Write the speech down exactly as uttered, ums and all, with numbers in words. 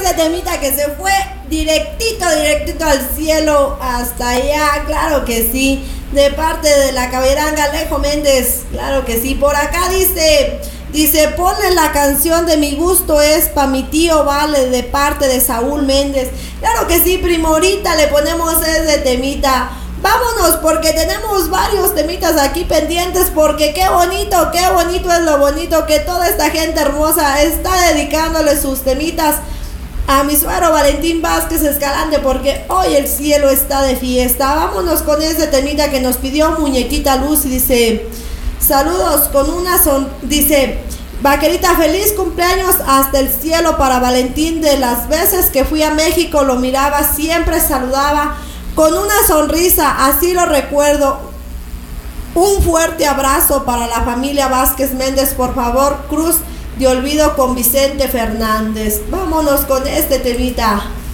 ese temita que se fue directito, directito al cielo, hasta allá, claro que sí, de parte de la caberanga Alejo Méndez, claro que sí. Por acá dice, dice, ponle la canción de Mi Gusto Es pa' mi tío Vale, de parte de Saúl Méndez. Claro que sí, primo, ahorita le ponemos ese temita. Vámonos porque tenemos varios temitas aquí pendientes, porque qué bonito, qué bonito es lo bonito que toda esta gente hermosa está dedicándole sus temitas a mi suegro Valentín Vázquez Escalante, porque hoy el cielo está de fiesta. Vámonos con ese temita que nos pidió Muñequita Luz y dice, saludos con una son, dice, vaquerita, feliz cumpleaños hasta el cielo para Valentín. De las veces que fui a México lo miraba, siempre saludaba con una sonrisa, así lo recuerdo. Un fuerte abrazo para la familia Vázquez Méndez, por favor, Cruz de Olvido con Vicente Fernández. Vámonos con este temita.